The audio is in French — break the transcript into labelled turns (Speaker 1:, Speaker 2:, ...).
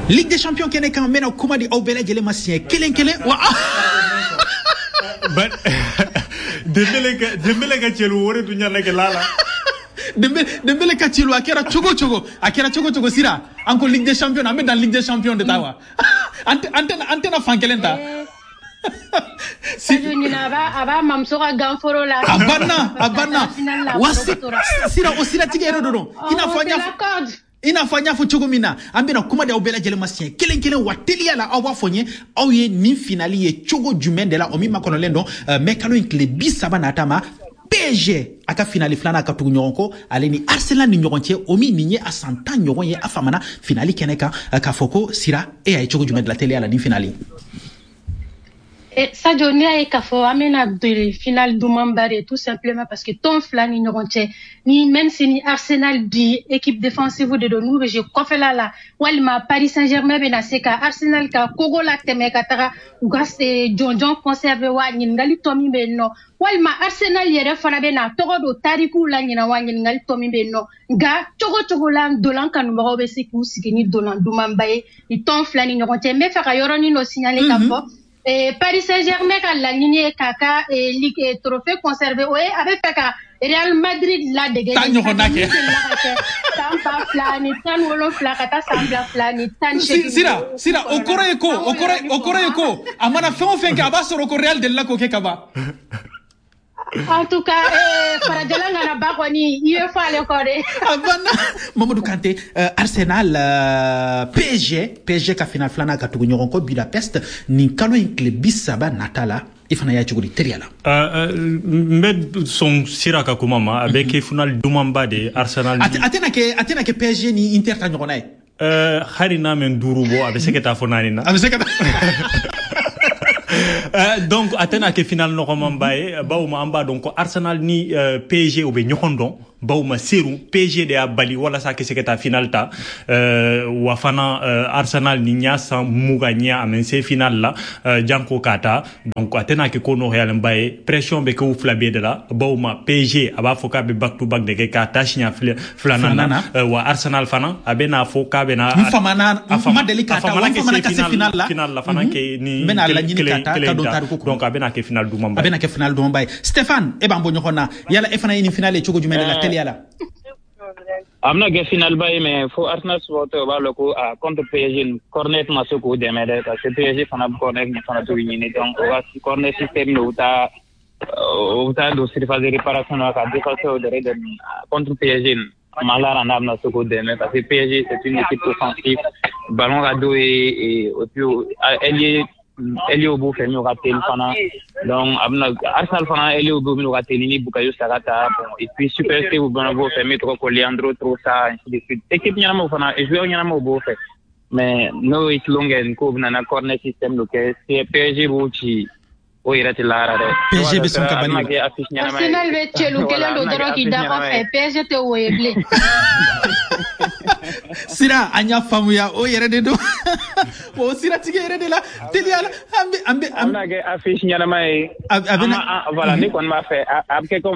Speaker 1: Ligue des Champions kene kan mena kuma di aw bele jele masien kelen wa
Speaker 2: but dembele ga chelu wore du nyalla ke lala
Speaker 1: dembele ka chelu akera chogo sira encore Ligue des Champions ambe dans Ligue des Champions de tawa antena fankelenta
Speaker 3: si aba mamsora ganforo la
Speaker 1: abana sira osira tigero dodo ina fanya fo chogo mina ambena kuma de obela jele masien kelen wa telia la awa fonye aw ye ni finali ye chogo jumen de la omi makono lendo mekano inkle bisaba natama PSG aka finali flana aka tugu nyonko ale ni Arsenal ni nyonche omi ninye a 100 ans nyonye afamana finali keneka ka foko sira e ay chogo jumen de la telia la ni finali.
Speaker 3: Et ça donne à Ekafo amena de finale du Mambare tout simplement parce que ton flan ni ni même si ni Arsenal di équipe défensive de nous je confie là walma Paris Saint-Germain benaseka Arsenal ka kogo la teme katara ugaste jonjon conserve wa ngali tomi benno walma Arsenal yere fana bena togo do tariku la nyina wa ngali tomi benno ga togo la dolan kan mo be siku sikini dolan du Mambaye ni ton flan ni me fa yoroni no signaler Kafo. Paris Saint-Germain ka la ligne kaka ligue trophée conservé avec ka Real Madrid la dege
Speaker 1: tanyo honake
Speaker 3: tamba flani tan wolo flakata sambla flani tan
Speaker 1: sira okore ko amana fen ka ba soro ko Real de la ko ke kaba.
Speaker 3: En tout cas, Farajalanga na bakwani UEFA le kore.
Speaker 1: Abana Mamadou Kanté Arsenal PSG ka final flana ka tugu nyoronko Budapest ni kalo inkle bisaba natala ifana ya chuguri teriala.
Speaker 2: Med son siraka kumama avec final dumamba de Arsenal.
Speaker 1: Atena ke PSG ni Inter ta nyoronay.
Speaker 2: Harina men durubo avec seketa fonanina.
Speaker 1: Avec seketa
Speaker 2: donc atena ke final no mbaye bawuma amba donc Arsenal ni PSG obe nyokondon bawuma seru PSG de abali wala sa ke seketa final ta wa fana Arsenal ni nya sa muga nya amense final la janko kata donc atena ke kono real mbaye pression be ko flabe de la bawuma PSG aba foka be back to back de ke kata shnya flanana wa Arsenal fana abena foka bena
Speaker 1: famana delicata wa famana ka final
Speaker 2: la fana ke ni
Speaker 1: bena la nyini
Speaker 2: donc abena ke final du Mamba
Speaker 1: Stéphane ebambo nyokona yala efana ini finale chogo jumene la tele yala
Speaker 4: amna ge final bay mais fo Arsenal supporter ba loko contre PSG cornet masoko demede parce que PSG fana cornet ni fana to yini donc cornet système no uta do surface de réparation ka défenseur de contre PSG Malara n'a soko demede parce que PSG c'est une équipe offensive ballon rado et Elio Bou fait mieux rater le fana donc Arsenal fana Elio Bou mieux rater ni Bukayo Saka et puis super c'est ou Bonavo fait mieux trop Leandro trop ça ainsi de suite équipe nyana mo fana et joueur nyana mo bo fait mais no it long and ko na corner system lo que c'est PSG Bouchi o irate lara de
Speaker 1: PSG be son kabani
Speaker 3: Arsenal ve chelu kelando doro ki da fa PSG te o eble
Speaker 1: sira anya famu ya o yere de do o sira tige yere de la teliala ambe
Speaker 4: amna ge affiche nyana mai voilà ni kon ma fait